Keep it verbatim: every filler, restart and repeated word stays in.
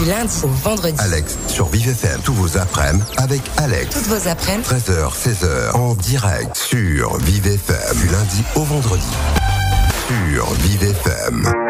Du lundi au vendredi. Alex sur Vive F M. Tous vos après-midi avec Alex. Toutes vos après-midi. treize heures, seize heures en direct sur Vive F M. Du lundi au vendredi. Sur Vive F M.